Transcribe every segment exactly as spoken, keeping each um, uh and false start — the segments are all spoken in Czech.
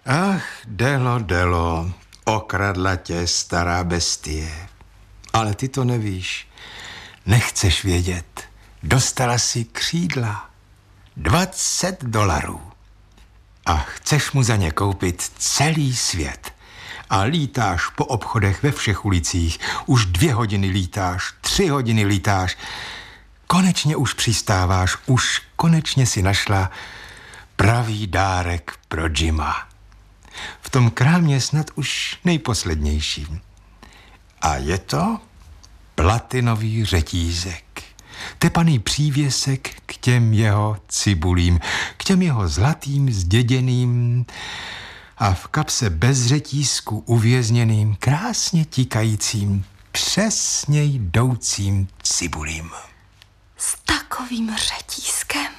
Ach, Delo, Delo, okradla tě stará bestie. Ale ty to nevíš. Nechceš vědět. Dostala si křídla. dvacet dolarů. A chceš mu za ně koupit celý svět. A lítáš po obchodech ve všech ulicích. Už dvě hodiny lítáš, tři hodiny lítáš. Konečně už přistáváš, už konečně si našla pravý dárek pro Jima. V tom krámě snad už nejposlednější. A je to platinový řetízek. Tepaný přívěsek k těm jeho cibulím, k těm jeho zlatým zděděným a v kapse bez řetízku uvězněným, krásně tikajícím, přesně jdoucím cibulím. S takovým řetízkem,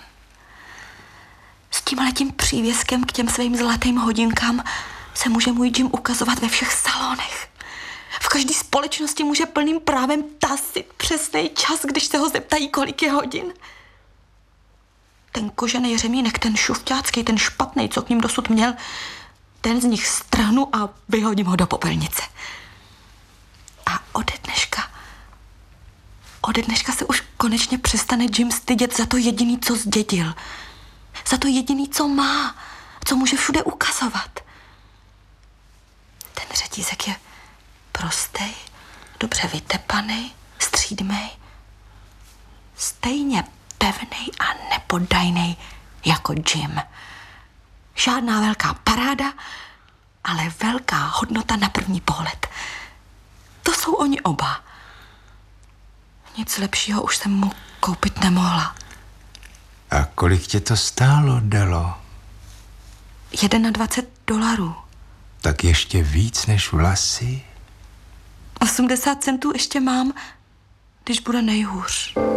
s tímhletím přívěskem k těm svým zlatým hodinkám se může můj Jim ukazovat ve všech salonech. V každé společnosti může plným právem tasit přesný čas, když se ho zeptají, kolik je hodin. Ten kožený řemínek, ten šufťácký, ten špatný, co k ním dosud měl, ten z nich strhnu a vyhodím ho do popelnice. A ode dneška, ode dneška se už konečně přestane Jim stydět za to jediný, co zdědil. Za to jediný, co má, co může všude ukazovat. Ten řetízek je prostej, dobře vytepaný, střídmej, stejně pevnej a nepodajnej jako Jim. Žádná velká paráda, ale velká hodnota na první pohled. To jsou oni oba. Nic lepšího už jsem mu koupit nemohla. A kolik tě to stálo, Delo? dvacet jedna dolarů. Tak ještě víc než vlasy? osmdesát centů ještě mám, když bude nejhůř.